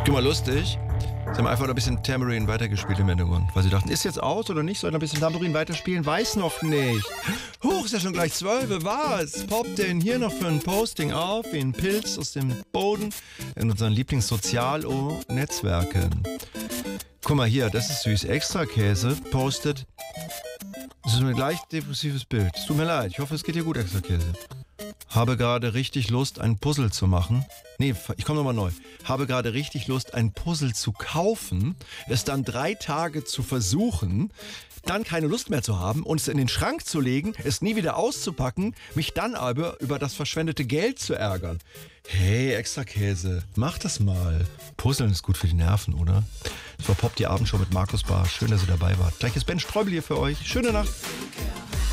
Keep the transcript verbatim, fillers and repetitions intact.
Guck mal, lustig. Sie haben einfach noch ein bisschen Tambourine weitergespielt im Hintergrund. Weil sie dachten, ist jetzt aus oder nicht? Soll ich noch ein bisschen Tambourine weiterspielen? Weiß noch nicht. Huch, ist ja schon gleich zwölf. Was? Poppt denn hier noch für ein Posting auf? Wie ein Pilz aus dem Boden in unseren Lieblings-Sozial-Netzwerken. Guck mal hier, das ist süß. Extrakäse postet. Das ist ein leicht depressives Bild. Es tut mir leid. Ich hoffe, es geht dir gut, Extrakäse. Habe gerade richtig Lust, ein Puzzle zu machen. Nee, ich komme nochmal neu. Habe gerade richtig Lust, ein Puzzle zu kaufen, es dann drei Tage zu versuchen, dann keine Lust mehr zu haben und es in den Schrank zu legen, es nie wieder auszupacken, mich dann aber über das verschwendete Geld zu ärgern. Hey, Extrakäse, mach das mal. Puzzeln ist gut für die Nerven, oder? Das war Pop die Abendshow mit Markus Barsch. Schön, dass ihr dabei wart. Gleich ist Ben Streubel hier für euch. Schöne Nacht.